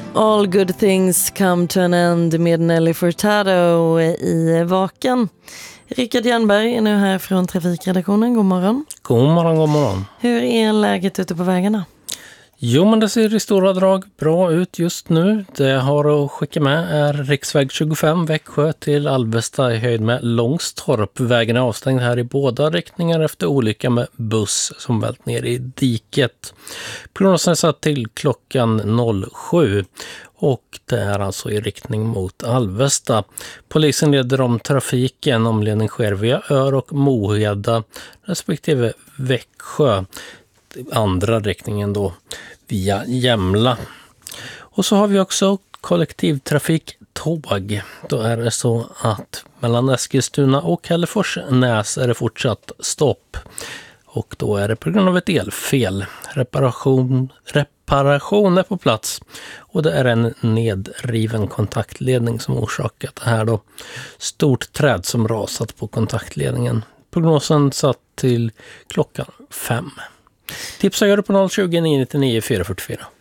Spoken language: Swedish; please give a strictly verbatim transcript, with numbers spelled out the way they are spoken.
All good things come to an end med Nelly Furtado i Vaken. Rickard Jernberg är nu här från Trafikredaktionen. God morgon. God morgon, god morgon. Hur är läget ute på vägarna? Jo, men det ser i stora drag bra ut just nu. Det jag har att skicka med är riksväg tjugofem Växjö till Alvesta i höjd med Långstorp. Vägen är avstängd här i båda riktningar efter olycka med buss som vält ner i diket. Prognosen är satt till klockan sju och det är alltså i riktning mot Alvesta. Polisen leder om trafiken. Omledning sker via Ör och Moheda respektive Växjö. Andra riktningen då via Jämla. Och så har vi också kollektivtrafik tåg. Då är det så att mellan Eskilstuna och Hälleforsnäs är det fortsatt stopp. Och då är det på grund av ett elfel. Reparation, reparation är på plats. Och det är en nedriven kontaktledning som orsakat det här då. Stort träd som rasat på kontaktledningen. Prognosen satt till klockan fem. Tipsa gör det på noll tjugo, nio nio nio, fyra fyra fyra.